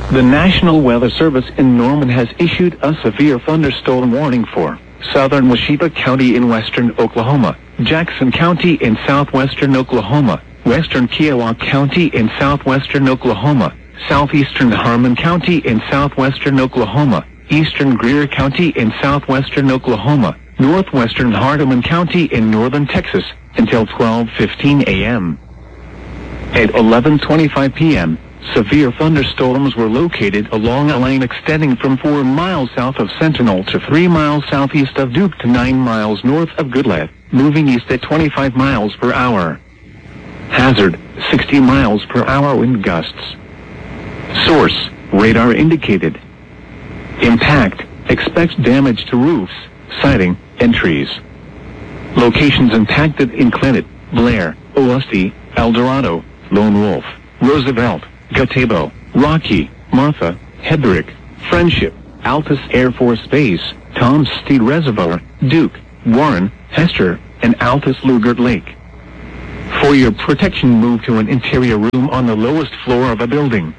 The National Weather Service in Norman has issued a severe thunderstorm warning for southern Washita County in western Oklahoma, Jackson County in southwestern Oklahoma, western Kiowa County in southwestern Oklahoma, southeastern Harmon County in southwestern Oklahoma, eastern Greer County in southwestern Oklahoma, northwestern Hardeman County in northern Texas until 12:15 a.m. At 11:25 p.m., severe thunderstorms were located along a line extending from 4 miles south of Sentinel to 3 miles southeast of Duke to 9 miles north of Goodlethe, moving east at 25 miles per hour. Hazard, 60 miles per hour wind gusts. Source, radar indicated. Impact, expects damage to roofs, siding, and trees. Locations impacted in Clinton, Blair, Olustee, El Dorado, Lone Wolf, Roosevelt, Gatebo, Rocky, Martha, Hedrick, Friendship, Altus Air Force Base, Tom's Steed Reservoir, Duke, Warren, Hester, and Altus Lugert Lake. For your protection, move to an interior room on the lowest floor of a building.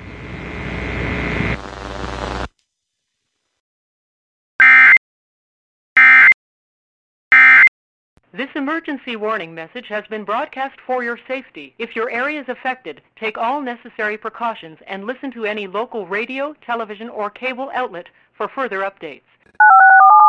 This emergency warning message has been broadcast for your safety. If your area is affected, take all necessary precautions and listen to any local radio, television, or cable outlet for further updates.